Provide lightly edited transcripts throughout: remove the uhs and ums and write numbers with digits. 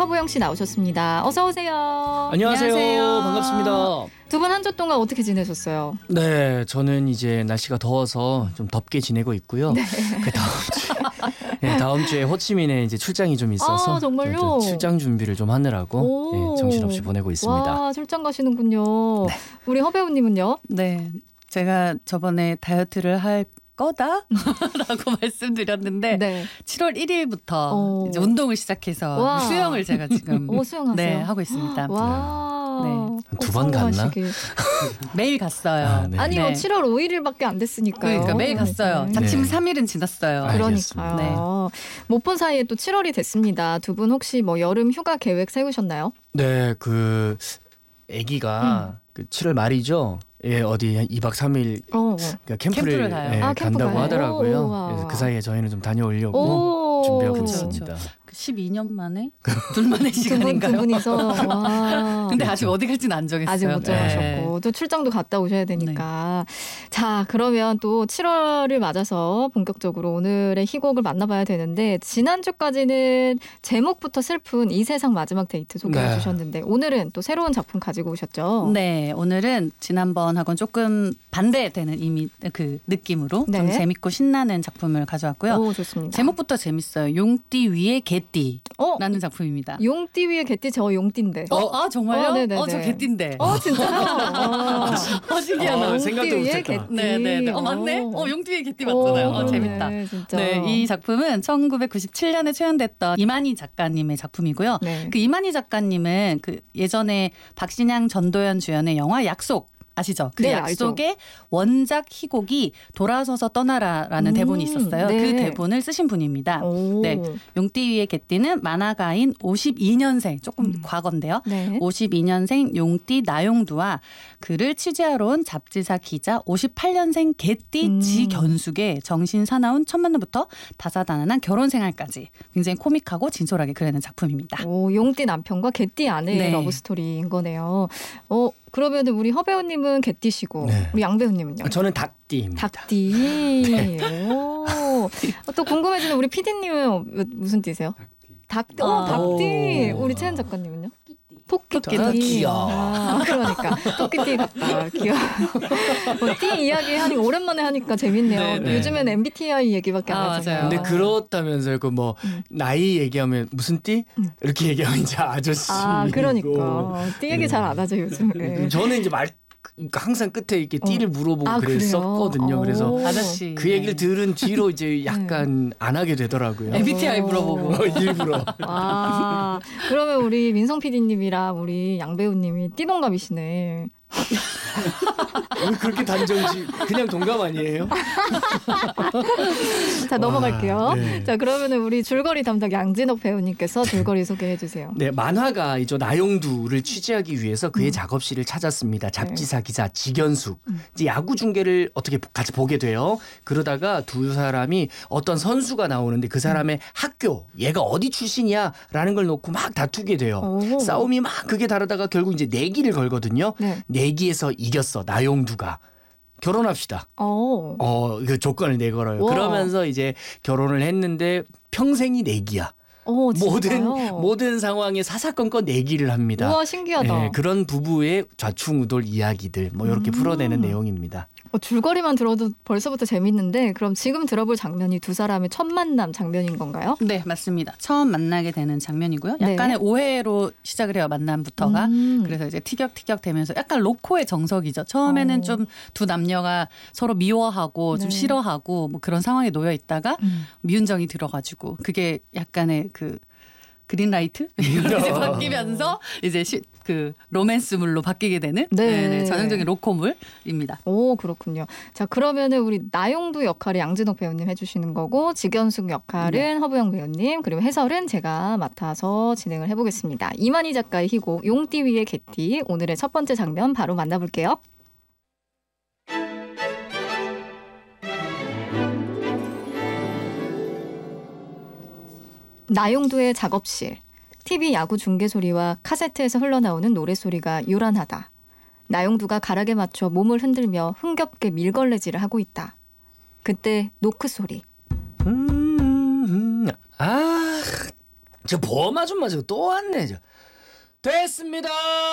허보영 씨 나오셨습니다. 어서 오세요. 안녕하세요. 반갑습니다. 두 분 한 주 동안 어떻게 지내셨어요? 네, 저는 이제 날씨가 더워서 좀 덥게 지내고 있고요. 네. 다음 주에 호치민에 이제 출장이 좀 있어서 정말요? 출장 준비를 좀 하느라고 정신없이 보내고 있습니다. 와, 출장 가시는군요. 네. 우리 허배우님은요? 네, 제가 저번에 다이어트를 할 거다라고 말씀드렸는데 네. 7월 1일부터 이제 운동을 시작해서 수영을 제가 지금 수영하세요? 네, 하고 있습니다. 와. 네. 두 번 갔나? 매일 갔어요. 네. 아니요, 7월 5일밖에 안 됐으니까요. 그러니까 매일 갔어요. 작심 3일은 지났어요. 그러니까요. 네. 못 본 사이에 또 7월이 됐습니다. 두 분 혹시 뭐 여름 휴가 계획 세우셨나요? 네, 그 아기가 그 7월 말이죠. 예, 어디 한 2박 3일 그러니까 캠프를 가요. 간다고 하더라고요. 그래서 그 사이에 저희는 좀 다녀오려고 준비하고 있습니다. 12년 만에? 둘만의 시간인가요? 두 분이서. 와. 근데 아직 어디 갈지는 안 정했어요. 아직 못 정하셨고. 또 출장도 갔다 오셔야 되니까. 자, 그러면 또 7월을 맞아서 본격적으로 오늘의 희곡을 만나봐야 되는데 지난주까지는 제목부터 슬픈 이 세상 마지막 데이트 소개해 주셨는데 오늘은 또 새로운 작품 가지고 오셨죠? 네, 오늘은 지난번하고는 조금 반대되는 그 느낌으로 좀 재밌고 신나는 작품을 가져왔고요. 오, 좋습니다. 제목부터 재밌어요. 용띠 위에 개띠라는 작품입니다. 용띠 위에 개띠, 저 용띠인데. 아, 정말요? 네네네. 저 개띠인데. 진짜요? 신기하다. 생각도 못했다. 네네네. 맞네. 용띠 위에 개띠 맞잖아요. 재밌다. 진짜. 네, 이 작품은 1997년에 초연됐던 이만희 작가님의 작품이고요. 네. 그 이만희 작가님은 그 예전에 박신양, 전도연 주연의 영화 약속 아시죠? 그 약속의 알죠. 원작 희곡이 돌아서서 떠나라라는 대본이 있었어요. 네. 그 대본을 쓰신 분입니다. 네, 용띠 위의 개띠는 만화가인 52년생, 조금 과거인데요. 네. 52년생 용띠 나용두와 그를 취재하러 온 잡지사 기자 58년생 개띠 지견숙의 정신 사나운 첫 만남부터 다사다난한 결혼 생활까지 굉장히 코믹하고 진솔하게 그리는 작품입니다. 용띠 남편과 개띠 아내의 러브스토리인 거네요. 그러면 우리 허배우님은 개띠시고 우리 양배우님은요? 저는 닭띠입니다. 닭띠. 또 궁금해지는 우리 PD님은 무슨 띠세요? 닭띠. 닭띠. 우리 최은 작가님은요? 토끼띠. 귀여워. 그러니까 토끼띠 같다. 귀여워. 띠 이야기 하니까 오랜만에 하니까 재밌네요. 네네. 요즘엔 MBTI 얘기밖에 안 하잖아요. 근데 그렇다면서요. 그 뭐 나이 얘기하면 무슨 띠? 이렇게 얘기하면 이제 아저씨. 그러니까 띠 얘기 잘 안 하죠 요즘. 저는 이제 항상 끝에 이렇게 띠를 물어보고 그랬었거든요. 그래서 아저씨. 그 얘기를 들은 뒤로 이제 약간 안 하게 되더라고요. MBTI 물어보고 일부러. 그러면 우리 민성 PD님이랑 우리 양 배우님이 띠동갑이시네. 왜 그렇게 단정지? 그냥 동갑 아니에요? 자, 넘어갈게요. 네. 자, 그러면은 우리 줄거리 담당 양진옥 배우님께서 줄거리 소개해 주세요. 네, 만화가이죠. 나용두를 취재하기 위해서 그의 작업실을 찾았습니다. 잡지사 기자 지견숙. 이제 야구 중계를 어떻게 같이 보게 돼요. 그러다가 두 사람이 어떤 선수가 나오는데 그 사람의 학교, 얘가 어디 출신이야라는 걸 놓고 막 다투게 돼요. 싸움이 막 그게 다르다가 결국 이제 내기를 걸거든요. 내기에서 이겼어. 나용두가. 결혼합시다. 그 조건을 내걸어요. 그러면서 이제 결혼을 했는데 평생이 내기야. 모든 상황에 사사건건 내기를 합니다. 우와, 신기하다. 네, 그런 부부의 좌충우돌 이야기들 이렇게 풀어내는 내용입니다. 줄거리만 들어도 벌써부터 재밌는데 그럼 지금 들어볼 장면이 두 사람의 첫 만남 장면인 건가요? 네, 맞습니다. 처음 만나게 되는 장면이고요. 약간의 오해로 시작을 해요. 만남부터가. 그래서 이제 티격태격 되면서 약간 로코의 정석이죠. 처음에는 좀 두 남녀가 서로 미워하고 좀 싫어하고 뭐 그런 상황에 놓여 있다가 미운정이 들어가지고 그게 약간의 그 그린라이트 이제 바뀌면서 이제 그 로맨스물로 바뀌게 되는 전형적인 로코물입니다. 오, 그렇군요. 자, 그러면은 우리 나용두 역할을 양진옥 배우님 해주시는 거고 지견숙 역할은 허보영 배우님 그리고 해설은 제가 맡아서 진행을 해보겠습니다. 이만희 작가의 희곡 용띠 위의 개띠 오늘의 첫 번째 장면 바로 만나볼게요. 나용두의 작업실. TV 야구 중계 소리와 카세트에서 흘러나오는 노래소리가 요란하다. 나용두가 가락에 맞춰 몸을 흔들며 흥겹게 밀걸레질을 하고 있다. 그때 노크 소리. 저 보험 아줌마 저거 또 왔네. 저. 됐습니다.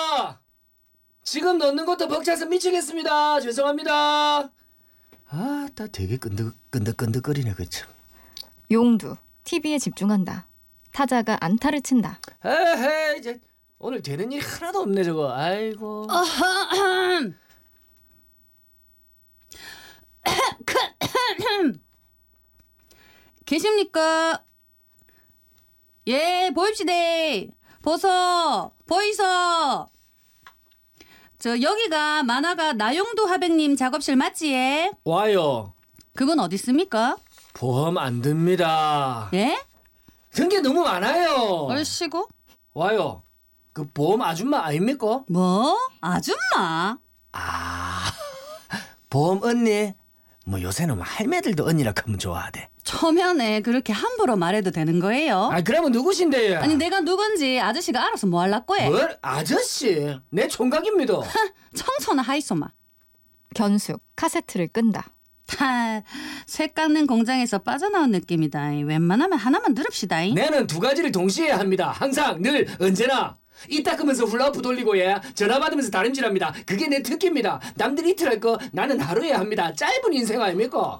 지금 넣는 것도 벅차서 미치겠습니다. 죄송합니다. 아, 나 되게 끈득끈득거리네 그쵸. 용두 TV에 집중한다. 타자가 안타를 친다. 에헤이 이제 오늘 되는 일이 하나도 없네 저거. 아이고. 계십니까? 예, 보입시다. 보이소. 저 여기가 만화가 나용두 화백님 작업실 맞지? 예? 와요. 그분 어디 있습니까? 보험 안 듭니다. 예? 든게 너무 많아요. 얼씨구? 와요. 그 보험 아줌마 아닙니까? 뭐? 아줌마? 아, 보험 언니. 뭐 요새는 뭐 할매들도 언니라 하면 좋아하대. 초면에 그렇게 함부로 말해도 되는 거예요? 아, 그러면 누구신데요? 아니 내가 누군지 아저씨가 알아서 뭐 할라고 해? 뭘? 아저씨? 내 총각입니다. 청소나 하이소마. 견숙 카세트를 끈다. 쇠 깎는 공장에서 빠져나온 느낌이다. 웬만하면 하나만 들읍시다. 내는 두 가지를 동시에 합니다. 항상, 늘, 언제나. 이 닦으면서 훌라후프 돌리고 전화 받으면서 다림질합니다. 그게 내 특기입니다. 남들이 이틀 할 거 나는 하루에 합니다. 짧은 인생 아닙니까?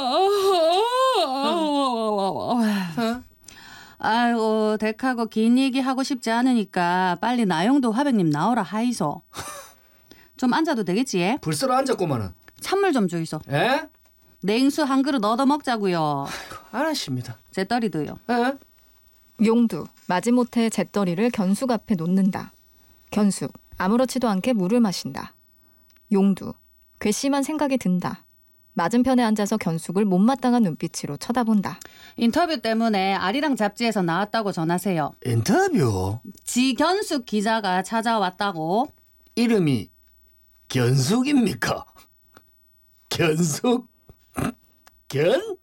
아이고 덱하고 긴 얘기 하고 싶지 않으니까 빨리 나용도 화백님 나오라 하이소. 좀 앉아도 되겠지? 불쏘러 앉았구만은. 찬물 좀 주이소. 에? 냉수 한 그릇 얻어 먹자고요. 알았습니다. 제 떨이도요. 에? 용두 마지못해 잿더리를 견숙 앞에 놓는다. 견숙 아무렇지도 않게 물을 마신다. 용두 괘씸한 생각이 든다. 맞은편에 앉아서 견숙을 못마땅한 눈빛으로 쳐다본다. 인터뷰 때문에 아리랑 잡지에서 나왔다고 전하세요. 인터뷰? 지견숙 기자가 찾아왔다고. 이름이 견숙입니까? 견숙? 견?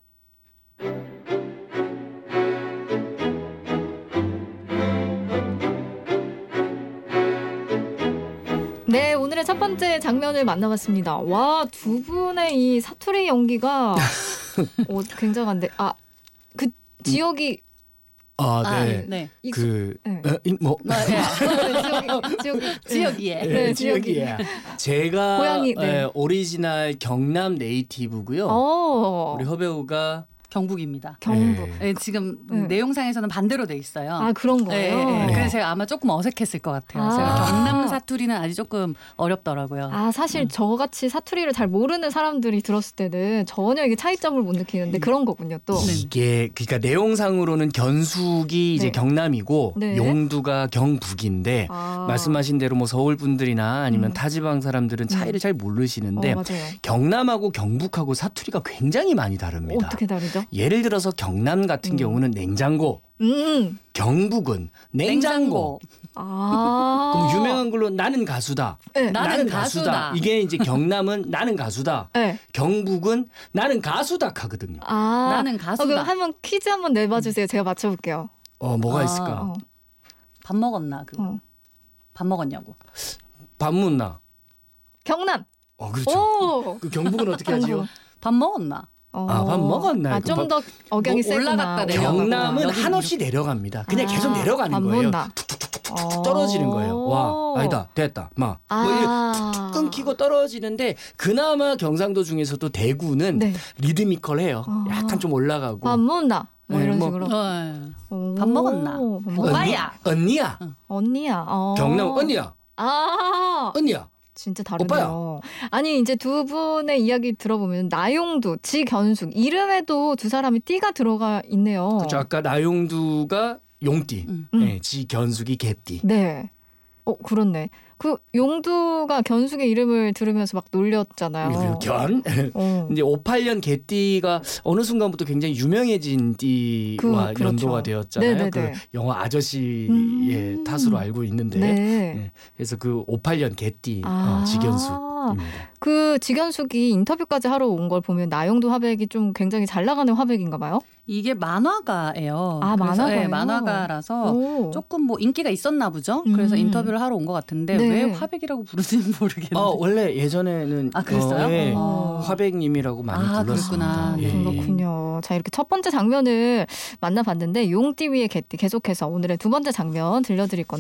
네, 오늘의 첫 번째 장면을 만나봤습니다. 와, 두 분의 이 사투리 연기가 굉장한데, 그 지역이 네. 익숙- 네. 지역이에. 네, 지역이에. 제가 고향이, 네. 오리지널 경남 네이티브고요. 우리 허배우가 경북입니다. 경북. 네, 지금 네. 내용상에서는 반대로 돼 있어요. 그런 거예요? 네. 그래서 제가 아마 조금 어색했을 것 같아요. 제가 경남 사투리는 아직 조금 어렵더라고요. 사실 저같이 사투리를 잘 모르는 사람들이 들었을 때는 전혀 이게 차이점을 못 느끼는데 그런 거군요, 또. 이게 그러니까 내용상으로는 견숙이 이제 네. 경남이고 네. 용두가 경북인데 말씀하신 대로 뭐 서울 분들이나 아니면 타지방 사람들은 차이를 잘 모르시는데 맞아요. 경남하고 경북하고 사투리가 굉장히 많이 다릅니다. 어떻게 다르죠? 예를 들어서 경남 같은 경우는 냉장고, 경북은 냉장고. 그럼 유명한 걸로 나는 가수다. 네. 나는 가수다. 이게 이제 경남은 나는 가수다. 네. 경북은 나는 가수다 하거든요. 나는 가수다. 그럼 한번 퀴즈 한번 내봐주세요. 제가 맞춰볼게요. 뭐가 있을까? 밥 먹었나? 그거. 밥 먹었냐고. 밥 묻나? 경남. 그렇죠. 오. 그 경북은 어떻게 하지요? 밥 먹었나? 밥 먹었나? 좀 더 억양이 세구나. 올라갔다 내려가고. 경남은 여기는 한없이 내려갑니다. 그냥 계속 내려가는 거예요. 툭툭툭툭 떨어지는 거예요. 와, 아니다, 됐다, 뭐 이렇게 툭 끊기고 떨어지는데 그나마 경상도 중에서도 대구는 네. 리드미컬해요. 약간 좀 올라가고. 밥 먹나? 뭐 네, 이런 뭐, 식으로. 밥 먹었나? 오빠야. 언니야. 언니야. 경남 언니야. 언니야. 진짜 다르네요. 아니 이제 두 분의 이야기 들어보면 나용두, 지견숙 이름에도 두 사람이 띠가 들어가 있네요. 그렇죠. 아까 나용두가 용띠, 네, 지견숙이 개띠. 네. 그렇네. 그 용두가 견숙의 이름을 들으면서 막 놀렸잖아요. 견. 이제 58년 개띠가 어느 순간부터 굉장히 유명해진 띠와 그렇죠. 연도가 되었잖아요. 네네네. 그 영화 아저씨의 탓으로 알고 있는데. 네. 네. 그래서 그 58년 개띠 지견숙. 그 직연숙이 인터뷰까지 하러 온 걸 보면 나영두 화백이 좀 굉장히 잘 나가는 화백인가 봐요? 이게 만화가예요. 아, 만화가요? 네, 만화가라서 오. 조금 뭐 인기가 있었나 보죠. 그래서 인터뷰를 하러 온 것 같은데 네. 왜 화백이라고 부르는지 모르겠는데. 원래 예전에는 그랬어요? 네, 어. 화백님이라고 많이 불렀습니다. 그렇구나. 예. 그렇군요. 자, 이렇게 첫 번째 장면을 만나봤는데 용띠 위의 개띠 계속해서 오늘의 두 번째 장면 들려드릴 건데